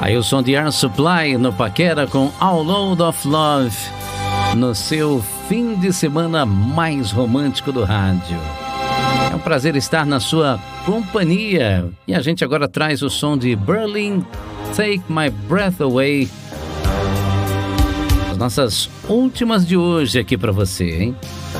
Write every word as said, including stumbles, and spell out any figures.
Aí o som de Air Supply no Paquera com All Load of Love, no seu fim de semana mais romântico do rádio. É um prazer estar na sua companhia. E a gente agora traz o som de Berlin, Take My Breath Away. As nossas últimas de hoje aqui para você, hein?